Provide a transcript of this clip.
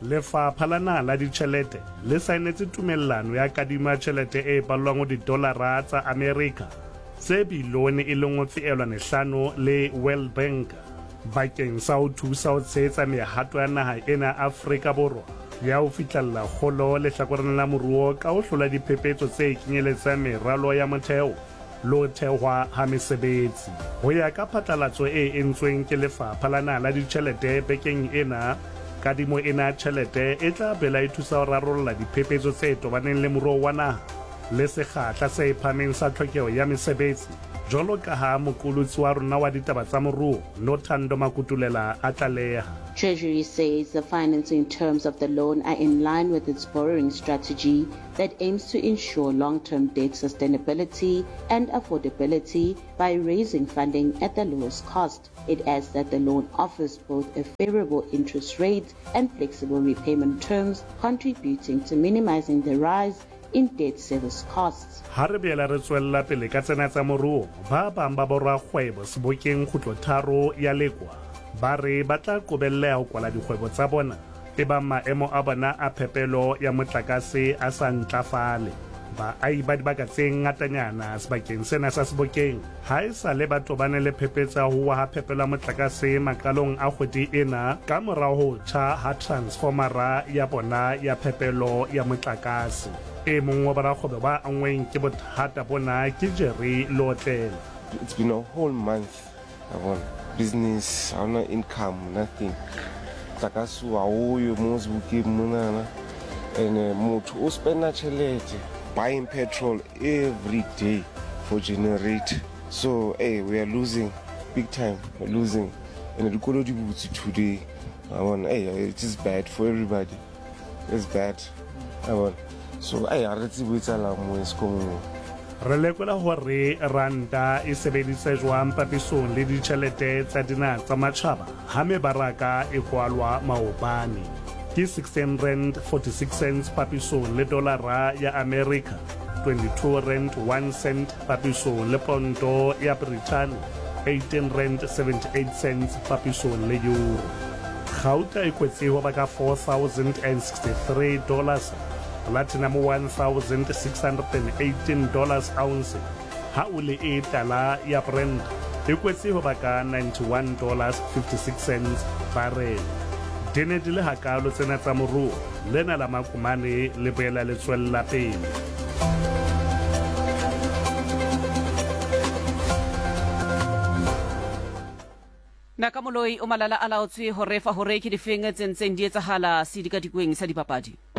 Lefapha la Naha la Ditjhelete le saenetse tumellano ya kadima tjhelete e ballwang ho didolara tsa Amerika tse bilione e le 1.5 le World Bank bakeng sa ho thusa ho tshehetsa mehato ya naha ena Afrika Borwa ya ho fihlella kgolo lehlakoreng la moruo ka ho hlola diphephetso tse kenyeletsang meralo ya motheo le ho thehwa ha mesebetsi. Ho ya ka phatlalatso e entsweng ke Lefapha la Naha la Ditjhelete bekeng ena, kadimo ena tjhelete e tla bela e thusa ho rarolla diphephetso tse tobaneng le moruo wa naha le sekgahla se phahameng sa tlhokeho ya mesebetsi, jwalo ka ha moqolotsi wa rona wa ditaba tsa moruo Nothando Makutulela a tlaleha. Treasury says the financing terms of the loan are in line with its borrowing strategy that aims to ensure long-term debt sustainability and affordability by raising funding at the lowest cost. It adds that the loan offers both a favorable interest rate and flexible repayment terms, contributing to minimizing the rise in debt service costs. Ha re boela re tswella pele ka tsena tsa moruo, ba bang ba borakgwebo Sebokeng kgutlo tharo ya Lekwa ba re ba tla qobelleha ho kwala dikgwebo tsa bona e ba maemo a bona a phepelo ya motlakase a sa ntlafale. Baahi ba dibaka tse ngatanyana sebakeng sena sa Sebokeng ha e sa le ba tobane le phephetsa ho wa ha phepelo ya motlakase makalong a kgwedi ena ka morao ho tjha ha transformera ya bona ya phepelo ya motlakase. E mong wa borakgwebo ba angweng ke bothata bona ke Jerry Lotlela. It's been a whole month of business, no income, nothing. Takasu aoyo mo Sebokeng monana, and motho o spenda tjhelete buying petrol every day for generator. So we are losing big time. We're losing, and the quality boots today. It is bad for everybody. It's bad. So I re lekola hore ranta e sebedisa jwang papisong le ditjhelete tsa dinaha tsa matjhaba ha mebaraka e kwalwa maobane. Ke 16 rand 46 cents papisong le dolara ya America, 22 rand 1 cent papisong le pondo ya Britain, 18 rand 78 cents papisong le euro. Gauta e kwetse ho baka $4,063, platinum $1,618 ounce, ha o le e tala ya Brent e kwetse ho baka $91.56 barrel. Dene di le hakalo tsena tsa moruo, lena la Makumane le boela le tswella pele. Nakamoloi o malala a laotswe ho refa hore ke difeng tse ntseng di etsahala sedikadikweng sa dipapadi.